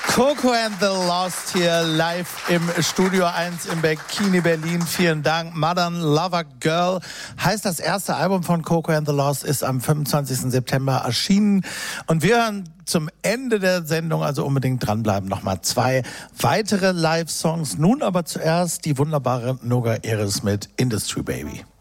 Coco and the Lost hier live im Studio 1 im Bikini Berlin. Vielen Dank. Modern Lover Girl heißt das erste Album von Coco and the Lost, ist am 25. September erschienen. Und wir hören zum Ende der Sendung, also unbedingt dranbleiben, nochmal 2 weitere Live-Songs. Nun aber zuerst die wunderbare Noga Eris mit Industry Baby.